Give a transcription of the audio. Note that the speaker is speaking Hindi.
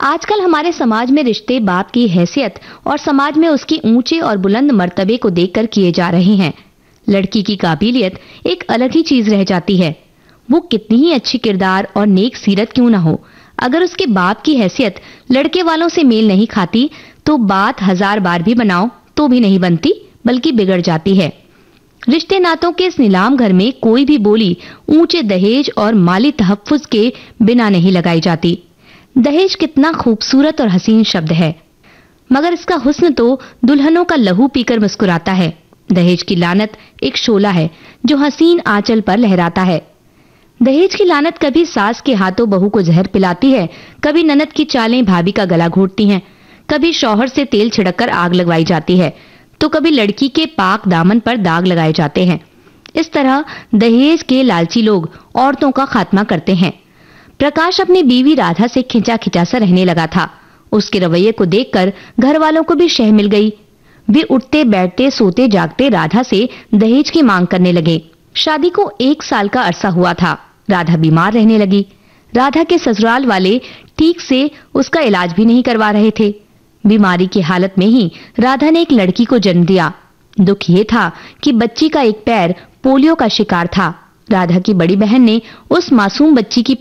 आजकल हमारे समाज में रिश्ते बाप की हैसियत और समाज में उसकी ऊंचे और बुलंद मर्तबे को देखकर किए जा रहे हैं। लड़की की काबिलियत एक अलग ही चीज रह जाती है। वो कितनी ही अच्छी किरदार और नेक सीरत क्यों ना हो, अगर उसके बाप की हैसियत लड़के वालों से मेल नहीं खाती तो बात 1000 बार भी बनाओ तो भी नहीं बनती, बल्कि बिगड़ जाती है। रिश्ते नातों के इस नीलाम घर में कोई भी बोली ऊंचे दहेज और माली तहफ्फुज के बिना नहीं लगाई जाती। दहेज कितना खूबसूरत और हसीन शब्द है, मगर इसका हुस्न तो दुल्हनों का लहू पीकर मुस्कुराता है। दहेज की लानत एक शोला है जो हसीन आंचल पर लहराता है। दहेज की लानत कभी सास के हाथों बहू को जहर पिलाती है, कभी ननद की चालें भाभी का गला घोटती हैं, कभी शौहर से तेल छिड़ककर आग लगवाई जाती है, तो कभी लड़की के पाक दामन पर दाग लगाए जाते हैं। इस तरह दहेज के लालची लोग औरतों का खात्मा करते हैं। प्रकाश अपनी बीवी राधा से खिंचा खिंचा सा रहने लगा था। उसके रवैये को देखकर घर वालों को भी शह मिल गई। वे उठते बैठते सोते जागते राधा से दहेज की मांग करने लगे। शादी को 1 साल का अरसा हुआ था। राधा बीमार रहने लगी। राधा के ससुराल वाले ठीक से उसका इलाज भी नहीं करवा रहे थे। बीमारी की हालत में ही राधा ने एक लड़की को जन्म दिया। दुख ये था कि बच्ची का एक पैर पोलियो का शिकार था। राधा की बड़ी बहन ने उस मासूम बच्ची की